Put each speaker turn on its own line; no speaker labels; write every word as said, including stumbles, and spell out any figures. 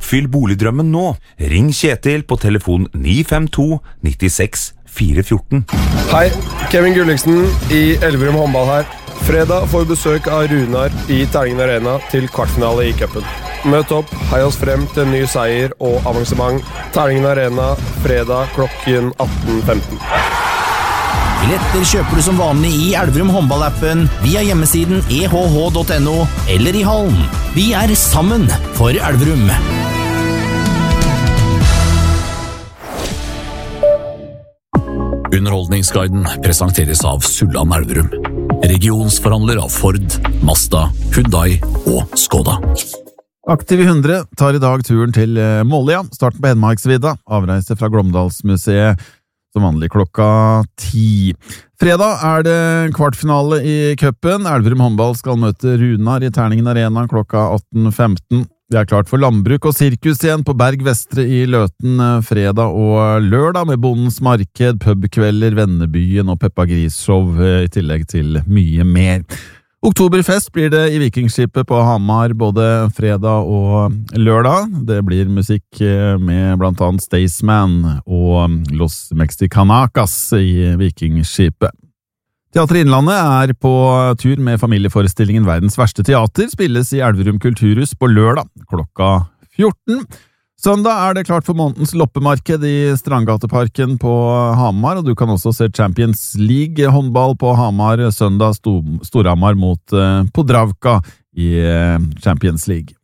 Oppfyll boligdrømmen nå. Ring Kjetil på telefon ni fem to nittiseks fire fjorten.
Hei, Kevin Gulliksen i Elverum håndball her. Fredag får besøk av Runar i Terningen Arena til kvartfinale i cupen. Møt opp, hei oss frem til en ny seier og avansement. Terningen Arena, fredag klokken atten femten.
Billetter kjøper du som vanlig i Elverum håndballappen, via hjemmesiden e h h punktum n o eller i hallen. Vi er sammen for Elverum.
Underholdningsguiden presenteres av Sulland Elverum. Regionsforhandler av Ford, Mazda, Hyundai og Skoda.
Aktiv i hundre tar i dag turen til Måløya, starten på Hedmarksvidda, avreise fra Glåmdalsmuseet, som vanlig klokka ti. Fredag er det kvartfinale i cupen. Elverum håndball skal møte Runar i Terningen Arena klokka atten femten. Det er klart for landbruk og sirkus igjen på Berg Vestre i Løten fredag og lørdag med Bondens Marked, pubkvelder, Vennebyen og Peppa Gris-show i tillegg til mye mer. Oktoberfest blir det i Vikingskipet på Hamar både fredag og lørdag. Det blir musikk med blant annet Staysman og Los Mexicanacas i Vikingskipet. Teater Innlandet er på tur med familieforestillingen Verdens verste teater, spilles i Elverum Kulturhus på lørdag klokka fjorten. Søndag er det klart for månedens loppemarked i Strandgateparken på Hamar, og du kan også se Champions League håndball på Hamar søndag, Storhamar mot Podravka i Champions League.